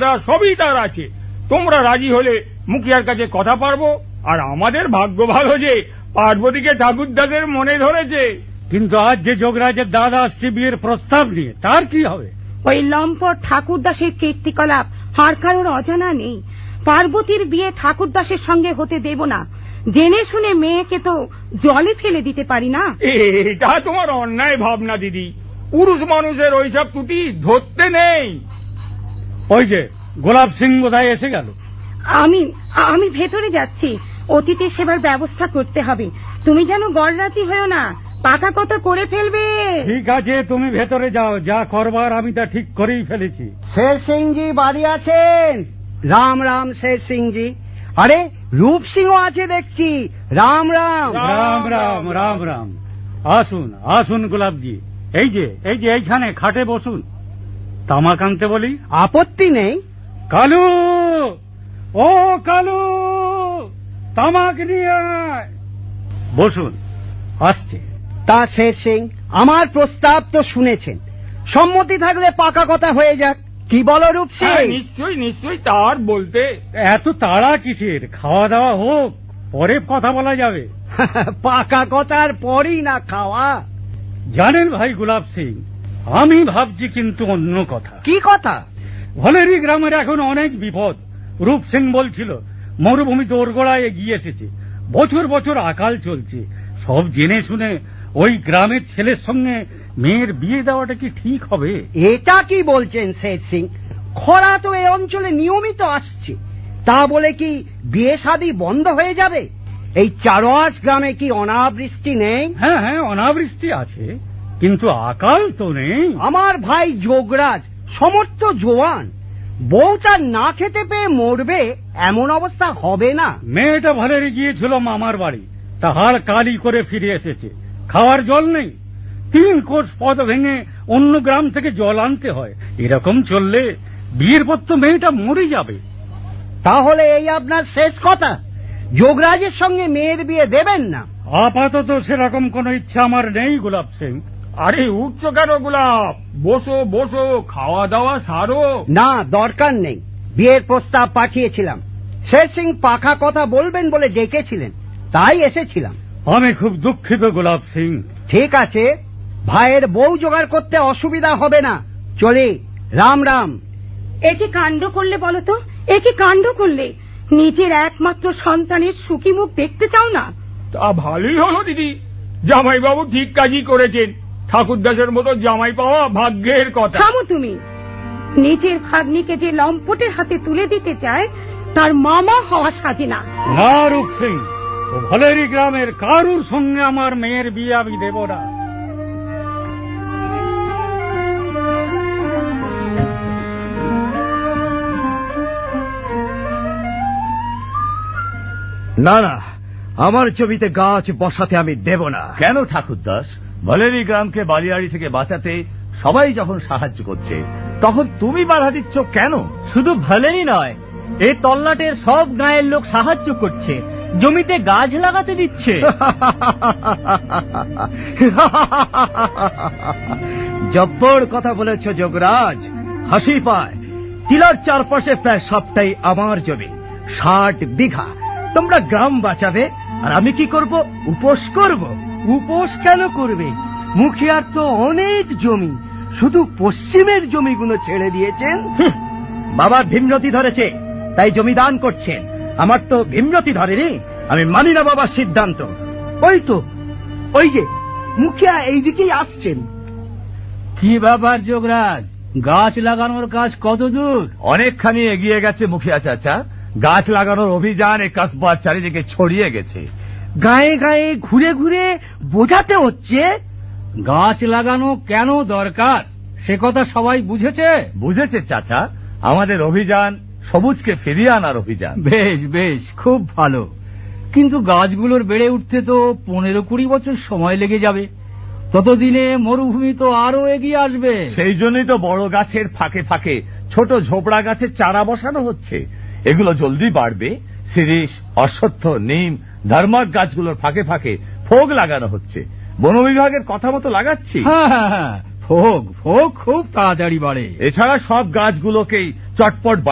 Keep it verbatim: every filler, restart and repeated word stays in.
মর্যাদা সবই তার আছে। তোমরা রাজি হলে মুখিয়ার কাছে কথা পারবো। আর আমাদের ভাগ্য ভালো যে পার্বতীকে ঠাকুরদাসের মনে ধরেছে। কিন্তু আজ যে যোগরাজের দাদা আসছে বিয়ের প্রস্তাব নিয়ে, তার কি হবে? ওই লম্পট ঠাকুরদাসের কীর্তিকলাপ আর কারোর অজানা নেই। পার্বতীর বিয়ে ঠাকুরদাসের সঙ্গে হতে দেব না। জেনে শুনে মেয়েকে তো জলে ফেলে দিতে পারি না। এটা তোমার অন্যায় ভাবনা দিদি। পুরুষ মানুষের ওইসব ত্রুটি ধরতে নেই। ওই যে গোলাপ সিং বোধহয় এসে গেল। আমি আমি ভেতরে যাচ্ছি। অতিথি সেবার ব্যবস্থা করতে হবে। তুমি যেন গড়রাজি হয়েও না, পাকা কথা করে ফেলবে। ঠিক আছে, তুমি ভেতরে যাও, যা করবার আমি তা ঠিক করেই ফেলেছি। শের সিংজি বাড়ি আছেন? রাম রাম শের সিংজি। আরে রূপ সিংও আছে দেখছি। রাম রাম রাম রাম রাম রাম। আসুন আসুন গোলাপজি, এই যে এই যে এইখানে খাটে বসুন। তামাক আনতে বলি? আপত্তি নেই। কালু, ও কালু, তামাক নিয়ে আয়। বসুন, আসছে। তা শের সিং, আমার প্রস্তাব তো শুনেছেন। সম্মতি থাকলে পাকা কথা হয়ে যাক। কি বলো রূপ সিং? নিশ্চয়ই নিশ্চয়ই, তার বলতে। এত তাড়া কিসের? খাওয়া দাওয়া হোক, পরে কথা বলা যাবে। পাকা কথার পরই না খাওয়া। জানেন ভাই গোলাপ সিং, আমি ভাবছি কিন্তু অন্য কথা। কি কথা? ভলেরি গ্রামের এখন অনেক বিপদ। রূপ সিং বলছিল মরুভূমিতে ওরগোড়ায় এগিয়ে এসেছে। বছর বছর আকাল চলছে। সব জেনে শুনে ওই গ্রামের ছেলের সঙ্গে মেয়ের বিয়ে দেওয়াটা কি ঠিক হবে? এটা কি বলছেন শের সিং? খরা তো এই অঞ্চলে নিয়মিত আসছে। তা বলে কি বিয়ে শাদী বন্ধ হয়ে যাবে? এই চারোয়াশ গ্রামে কি অনাবৃষ্টি নেই? হ্যাঁ হ্যাঁ, অনাবৃষ্টি আছে, কিন্তু আকাল তো নেই। আমার ভাই যোগরাজ সমর্থ জোয়ান। বউ তার না খেতে পেয়ে মরবে এমন অবস্থা হবে না। মেয়েটা ভলেরি গিয়েছিল মামার বাড়ি, তাহার কালি করে ফিরে এসেছে। খাওয়ার জল নেই। তিন কোষ পথ ভেঙে অন্য গ্রাম থেকে জল আনতে হয়। এরকম চললে বিয়ের পর তো মেয়েটা মরে যাবে। তাহলে এই আপনার শেষ কথা? যোগরাজের সঙ্গে মেয়ের বিয়ে দেবেন না? আপাতত সেরকম কোন ইচ্ছা আমার নেই গোলাপ সিং। আরে উঠছো কেন গোলাপ? বসো বসো, খাওয়া দাওয়া সারো। না, দরকার নেই। বিয়ের প্রস্তাব পাঠিয়েছিলাম। শের সিং পাকা কথা বলবেন বলে ডেকেছিলেন, তাই এসেছিলাম। আমি খুব দুঃখিত গোলাপ সিং। ঠিক আছে, ভাইয়ের বউ জোগাড় করতে অসুবিধা হবে না। চলি। রাম রাম। একে কাণ্ড করলে বলো তো, একে কাণ্ড করলে। নিজের একমাত্র সন্তানের সুখী মুখ দেখতে চাও না? তা ভালোই হলো দিদি, জামাইবাবু ঠিক কাজই করেছেন। ঠাকুরদাসের মতো জামাই পাওয়া ভাগ্যের কথা। থামো তুমি। নিজের ভাগ্নিকে যে লম্পটের হাতে তুলে দিতে চায়, তার মামা হওয়া সাজে না। না রূপ সিং, ও ভলেরি গ্রামের কারুর সঙ্গে আমার মেয়ের বিয়ে আমি দেব না। না না, আমার জমিতে গাছ বসাতে আমি দেব না। কেন ঠাকুরদাস? ভলেরি গ্রামকে বালিয়াড়ি থেকে বাঁচাতে সবাই যখন সাহায্য করছে, তখন তুমি বাধা দিচ্ছ কেন? শুধু ভলেরি নয়, এই তল্লাটের সব গাঁয়ের লোক সাহায্য করছে, জমিতে গাছ লাগাতে দিচ্ছে। জব্বর কথা বলেছ যোগরাজ, হাসি পায়। টিলার চারপাশে প্রায় সবটাই আমার জমি, ষাট বিঘা। তোমরা গ্রাম বাঁচাবে আর আমি কি করব? উপোস করব? উপোস কেন করবে? মুখিয়ার তো অনেক জমি, শুধু পশ্চিমের জমিগুলো ছেড়ে দিয়েছেন। বাবার ভীমরতি ধরেছে, তাই জমি দান করছেন। আমার তো ভীমরতি ধরেনি, আমি মানি না বাবার সিদ্ধান্ত। ওই তো, ওই যে মুখিয়া এইদিকেই আসছেন। কি ব্যাপার যোগরাজ, গাছ লাগানোর কাজ কত দূর? অনেকখানি এগিয়ে গেছে মুখিয়া চাচা। গাছ লাগানোর অভিযান এই কাসবার চারিদিকে ছড়িয়ে গেছে। গায়ে গায়ে ঘুরে ঘুরে বোঝাতে হচ্ছে। গাছ লাগানো কেন দরকার সে কথা সবাই বুঝেছে? বুঝেছে চাচা, আমাদের অভিযান সবুজকে ফিরিয়ে আনার অভিযান। বেশ বেশ, খুব ভালো। কিন্তু গাছগুলোর বেড়ে উঠতে তো পনেরো কুড়ি বছর সময় লেগে যাবে। ততদিনে মরুভূমি তো আরো এগিয়ে আসবে। সেই জন্যই তো বড় গাছের ফাঁকে ফাঁকে ছোট ঝোপড়া গাছের চারা বসানো হচ্ছে। এগুলো জলদি বাড়বে। শিরীষ, অশ্বত্থ, নিম, ধর্মাক গাছগুলোর ফাঁকে ফাঁকে ফোগ লাগানো হচ্ছে। বন বিভাগের কথা মতো লাগাচ্ছি। হ্যাঁ হ্যাঁ হ্যাঁ, ফোগ ফোগ খুব তাড়াতাড়ি বাড়ে। এছাড়া সব গাছগুলোকেই চটপট